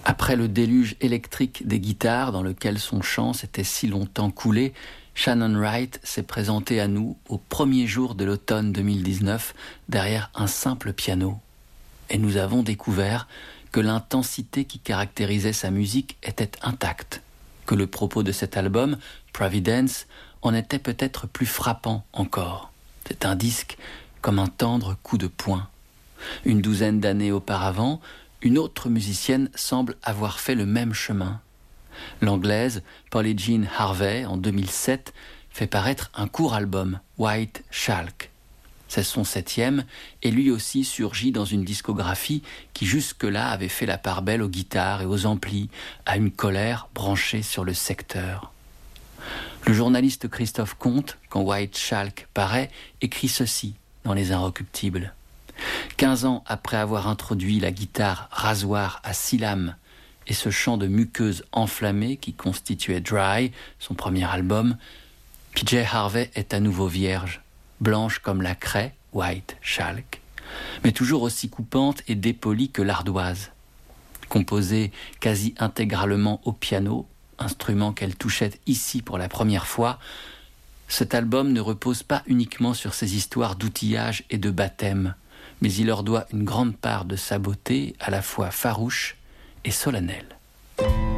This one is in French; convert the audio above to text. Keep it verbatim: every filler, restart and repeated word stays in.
Après le déluge électrique des guitares dans lequel son chant s'était si longtemps coulé, Shannon Wright s'est présenté à nous au premier jour de l'automne deux mille dix-neuf derrière un simple piano. Et nous avons découvert que l'intensité qui caractérisait sa musique était intacte, que le propos de cet album, Providence, en était peut-être plus frappant encore. C'est un disque comme un tendre coup de poing. Une douzaine d'années auparavant, une autre musicienne semble avoir fait le même chemin. L'anglaise Polly Jean Harvey, en deux mille sept, fait paraître un court album, White Chalk. C'est son septième, et lui aussi surgit dans une discographie qui jusque-là avait fait la part belle aux guitares et aux amplis, à une colère branchée sur le secteur. Le journaliste Christophe Comte, quand White Chalk paraît, écrit ceci dans Les Inrecuptibles. Quinze ans après avoir introduit la guitare rasoir à six lames et ce chant de muqueuse enflammée qui constituait Dry, son premier album, P J Harvey est à nouveau vierge, blanche comme la craie, White Chalk, mais toujours aussi coupante et dépolie que l'ardoise. Composée quasi intégralement au piano, instrument qu'elle touchait ici pour la première fois, cet album ne repose pas uniquement sur ses histoires d'outillage et de baptême, mais il leur doit une grande part de sa beauté à la fois farouche et solennelle.